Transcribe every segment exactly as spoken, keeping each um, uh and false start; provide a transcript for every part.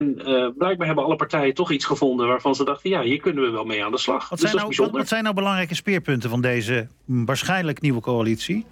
uh, blijkbaar hebben alle partijen toch iets gevonden waarvan ze dachten, ja, hier kunnen we wel mee aan de slag. Wat, dus zijn, dat is nou, wat, wat zijn nou belangrijke speerpunten van deze waarschijnlijk nieuwe coalitie?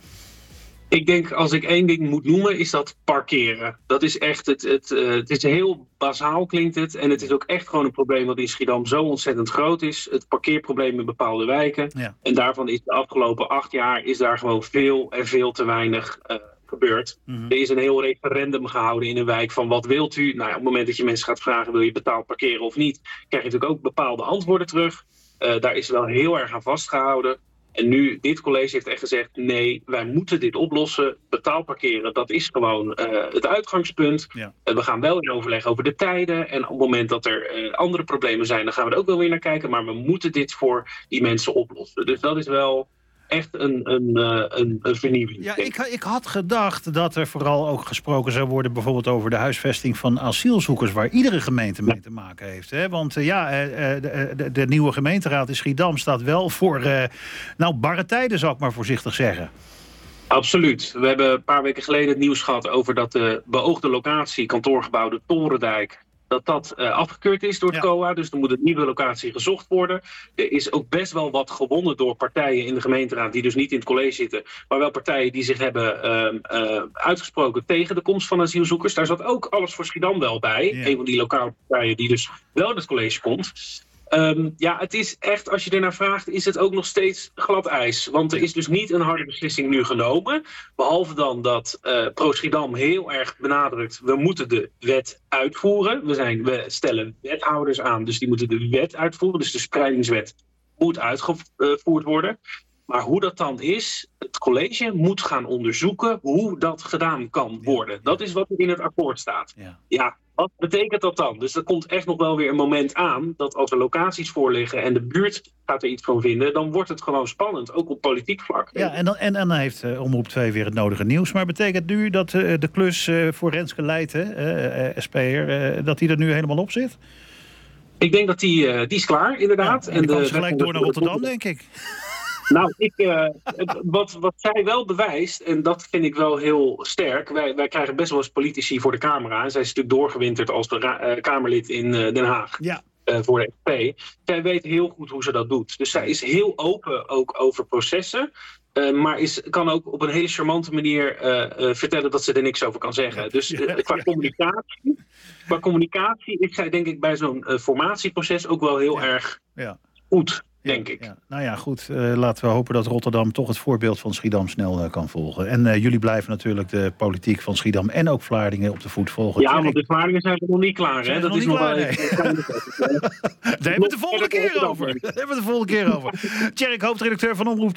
Ik denk, als ik één ding moet noemen, is dat parkeren. Dat is echt, het, het, uh, het is heel bazaal klinkt het. En het is ook echt gewoon een probleem wat in Schiedam zo ontzettend groot is. Het parkeerprobleem in bepaalde wijken. Ja. En daarvan is de afgelopen acht jaar is daar gewoon veel en veel te weinig uh, gebeurd. Mm-hmm. Er is een heel referendum gehouden in een wijk van wat wilt u? Nou ja, op het moment dat je mensen gaat vragen, wil je betaald parkeren of niet? Krijg je natuurlijk ook bepaalde antwoorden terug. Uh, daar is wel heel erg aan vastgehouden. En nu, dit college heeft echt gezegd, nee, wij moeten dit oplossen. Betaald parkeren, dat is gewoon uh, het uitgangspunt. Ja. Uh, we gaan wel in overleg over de tijden. En op het moment dat er uh, andere problemen zijn, dan gaan we er ook wel weer naar kijken. Maar we moeten dit voor die mensen oplossen. Dus dat is wel echt een, een, uh, een, een vernieuwing. Ja, ik, ik had gedacht dat er vooral ook gesproken zou worden bijvoorbeeld over de huisvesting van asielzoekers, waar iedere gemeente mee te maken heeft. Hè? Want uh, ja, uh, de, de, de nieuwe gemeenteraad in Schiedam staat wel voor uh, nou, barre tijden, zou ik maar voorzichtig zeggen. Absoluut. We hebben een paar weken geleden het nieuws gehad over dat de beoogde locatie, kantoorgebouw de Torendijk, dat dat uh, afgekeurd is door het ja. C O A. Dus er moet een nieuwe locatie gezocht worden. Er is ook best wel wat gewonnen door partijen in de gemeenteraad die dus niet in het college zitten, maar wel partijen die zich hebben uh, uh, uitgesproken tegen de komst van asielzoekers. Daar zat ook Alles voor Schiedam wel bij. Ja. Een van die lokale partijen die dus wel in het college komt. Um, ja, het is echt, als je ernaar vraagt, is het ook nog steeds glad ijs. Want er is dus niet een harde beslissing nu genomen. Behalve dan dat uh, Pro Schiedam heel erg benadrukt, we moeten de wet uitvoeren. We, zijn, we stellen wethouders aan, dus die moeten de wet uitvoeren. Dus de spreidingswet moet uitgevoerd worden. Maar hoe dat dan is, het college moet gaan onderzoeken hoe dat gedaan kan worden. Dat is wat er in het akkoord staat. Ja, ja, wat betekent dat dan? Dus er komt echt nog wel weer een moment aan dat als er locaties voorliggen en de buurt gaat er iets van vinden, dan wordt het gewoon spannend, ook op politiek vlak. Ja, en dan, en, en dan heeft uh, Omroep twee weer het nodige nieuws. Maar betekent nu dat uh, de klus uh, voor Renske Leijten, uh, uh, S P'er, uh, dat die er nu helemaal op zit? Ik denk dat die, uh, die is klaar, inderdaad. Ja, en die en de, gelijk door naar Rotterdam, denk ik. Nou, ik, uh, wat, wat zij wel bewijst, en dat vind ik wel heel sterk. Wij, wij krijgen best wel eens politici voor de camera. En zij is natuurlijk doorgewinterd als ra- uh, Kamerlid in uh, Den Haag. Ja. Uh, voor de S P. Zij weet heel goed hoe ze dat doet. Dus zij is heel open ook over processen. Uh, maar is, kan ook op een hele charmante manier uh, uh, vertellen dat ze er niks over kan zeggen. Dus uh, qua communicatie, qua communicatie is zij denk ik bij zo'n uh, formatieproces ook wel heel ja. erg ja. goed. Denk ik. Ja. Nou ja, goed. Uh, laten we hopen dat Rotterdam toch het voorbeeld van Schiedam snel uh, kan volgen. En uh, jullie blijven natuurlijk de politiek van Schiedam en ook Vlaardingen op de voet volgen. Ja, want de Vlaardingen zijn nog niet klaar. Hè? Dat is nog wel. Daar hebben we het de volgende keer over. Daar hebben we het de volgende keer over. Tjerk, hoofdredacteur van Omroep